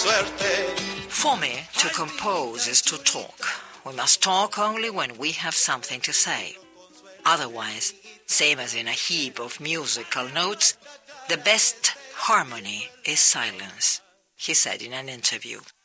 suerte. For me, to compose is to talk. We must talk only when we have something to say. Otherwise, same as in a heap of musical notes, the best harmony is silence, he said in an interview.